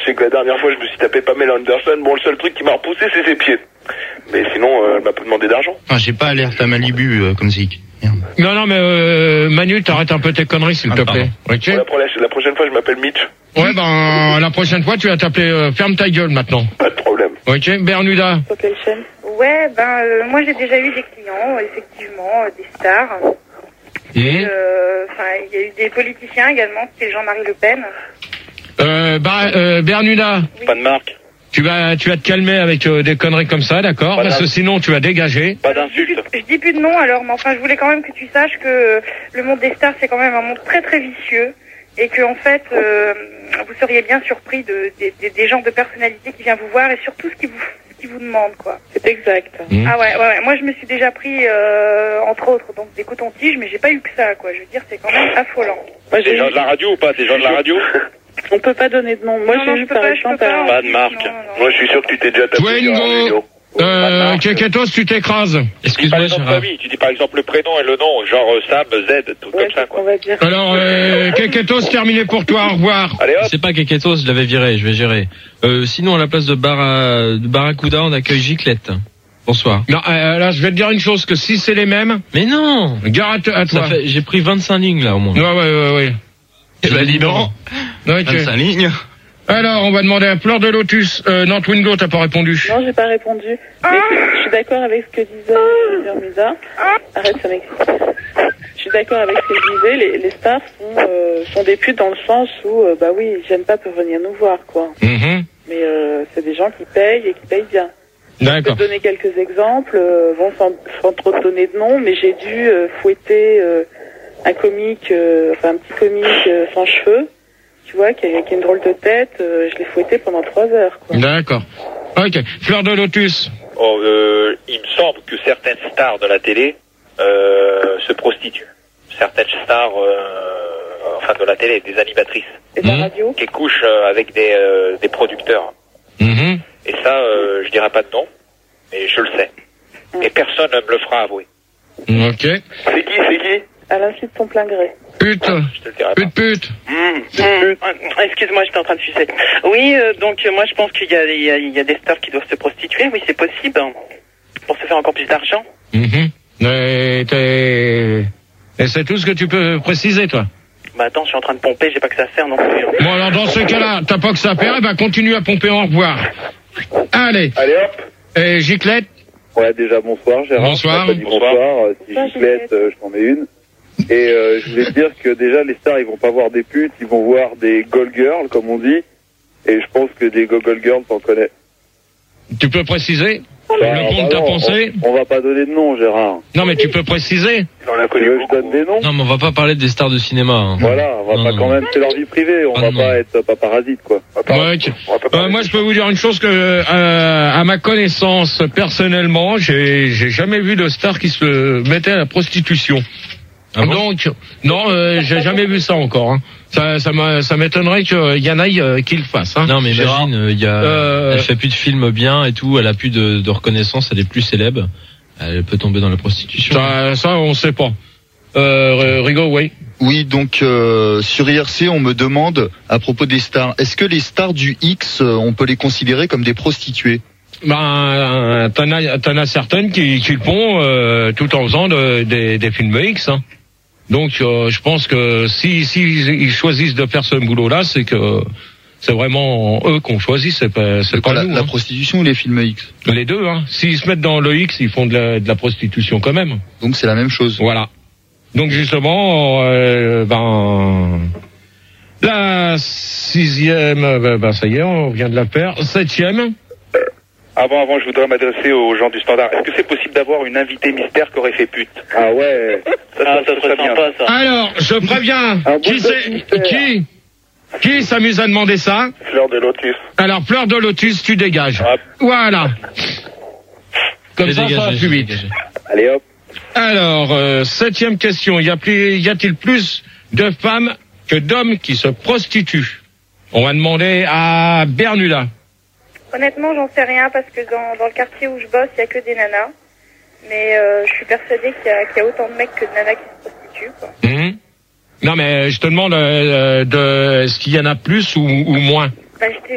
sais que la dernière fois, je me suis tapé Pamela Anderson. Bon, le seul truc qui m'a repoussé, c'est ses pieds. Mais sinon, elle m'a pas demandé d'argent. Ah, j'ai pas alerte à Malibu comme Zik. Non, mais Manu, t'arrêtes un peu tes conneries, s'il te plaît. Ok. La prochaine fois, je m'appelle Mitch. Ouais, la prochaine fois, tu vas t'appeler ferme ta gueule maintenant. Pas de problème. Ok, Bernuda. Ouais, moi j'ai déjà eu des clients, effectivement, des stars. Il y a eu des politiciens également, c'était Jean-Marie Le Pen. Bernuda. Oui. Pas de marque. Tu vas te calmer avec des conneries comme ça, d'accord? Parce que sinon tu vas dégager. Pas d'insultes. Je dis plus de nom alors, mais enfin je voulais quand même que tu saches que le monde des stars c'est quand même un monde très très vicieux et que en fait vous seriez bien surpris des genres de personnalités qui viennent vous voir et surtout ce qui vous demandent quoi. C'est exact. Ah ouais. Moi je me suis déjà pris entre autres donc des cotons-tiges, mais j'ai pas eu que ça quoi. Je veux dire c'est quand même affolant. Ouais, des gens de la radio ou pas? Des gens de la radio? On peut pas donner de nom. Moi, j'ai eu par exemple pas de marque. Moi, je suis sûr que tu t'es déjà tapé. Twingo. Keketos, tu t'écrases. Excuse-moi, tu dis par exemple le prénom et le nom, genre Sam, Z, tout comme ça, quoi. On va dire. Alors, Keketos, terminé pour toi, au revoir. Allez, hop. C'est pas Keketos, je l'avais viré, je vais gérer. Sinon, à la place de Barracuda, on accueille Giclette. Bonsoir. Non, là, je vais te dire une chose, que si c'est les mêmes. Mais non! Gare à toi. J'ai pris 25 lignes, là, au moins. Ouais. Eh ben, dis donc. Okay. 25 lignes. Alors, on va demander à Fleur de Lotus. Non, Twingo, t'as pas répondu. Non, j'ai pas répondu. Mais je suis d'accord avec ce que disait Bermuda. Arrête, ça m'excite. Je suis d'accord avec ce que disait. Les stars sont des putes dans le sens où, oui, j'aime pas peuvent venir nous voir, quoi. Mm-hmm. Mais c'est des gens qui payent et qui payent bien. D'accord. Je peux te donner quelques exemples, sans trop te donner de nom, mais j'ai dû fouetter un comique, un petit comique sans cheveux, tu vois, qui a une drôle de tête. Je l'ai fouetté pendant 3 heures, quoi. D'accord. Ok. Fleur de Lotus. Il me semble que certaines stars de la télé se prostituent. Certaines stars, de la télé, des animatrices. Et de la radio. Qui couchent avec des producteurs. Mm-hmm. Et ça, je dirais pas de nom, mais je le sais. Et personne ne me le fera avouer. Ok. C'est qui? À l'insu de ton plein gré. Pute. Je te le dirai pas. Pute. Excuse-moi, j'étais en train de sucer. Oui, donc moi je pense qu'il y a des stars qui doivent se prostituer. Oui, c'est possible. Pour se faire encore plus d'argent. Mm-hmm. Et c'est tout ce que tu peux préciser, toi? Bah attends, je suis en train de pomper, j'ai pas que ça à faire non plus. Bon, alors dans ce cas-là, t'as pas que ça à faire, continue à pomper, au revoir. Allez hop. Et Giclette? Ouais, déjà bonsoir Gérard. Bonsoir. Bonsoir. Si Giclette, je t'en mets une. Et je voulais te dire que déjà les stars ils vont pas voir des putes, ils vont voir des gold girls comme on dit. Et je pense que des gold girls t'en connais. Tu peux préciser le compte t'as pensé? On va pas donner de nom Gérard. Non mais tu peux préciser. On a connu je donne des noms. Non mais on va pas parler des stars de cinéma. Hein. Voilà, on va pas quand même, c'est leur vie privée, on va pas être paparazzi quoi. Moi je peux vous dire une chose que à ma connaissance personnellement, j'ai jamais vu de star qui se mettait à la prostitution. Ah bon? Donc non, j'ai jamais vu ça encore. Hein. Ça m'étonnerait qu'il y en ait qui le fassent. Hein. Non mais imagine, elle fait plus de films bien et tout, elle a plus de reconnaissance, elle est plus célèbre, elle peut tomber dans la prostitution. Ça on sait pas. Rigo, oui. Oui, donc sur IRC, on me demande à propos des stars, est-ce que les stars du X, on peut les considérer comme des prostituées? T'en as certaines qui le font tout en faisant des films X. Hein. Donc je pense que si ils choisissent de faire ce boulot-là, c'est que c'est vraiment eux qu'on choisit, c'est pas nous. La prostitution ou les films X? Les deux. Hein. S'ils se mettent dans le X, ils font de la prostitution quand même. Donc c'est la même chose. Voilà. Donc justement, la 6e, ça y est, on vient de la faire. 7e. Avant, je voudrais m'adresser aux gens du Standard. Est-ce que c'est possible d'avoir une invitée mystère qui aurait fait pute? Ah ouais. Ça serait sympa, ça. Alors, je préviens. Qui s'amuse à demander ça? Fleur de Lotus. Alors, Fleur de Lotus, tu dégages. Ah. Voilà. Comme ça va plus vite. Allez hop. Alors, 7e question. Y a-t-il plus de femmes que d'hommes qui se prostituent? On va demander à Bernuda. Honnêtement, j'en sais rien parce que dans le quartier où je bosse, il y a que des nanas. Mais je suis persuadée qu'il y a autant de mecs que de nanas qui se prostituent, quoi. Mmh. Non, mais je te demande est-ce qu'il y en a plus ou moins? Bah,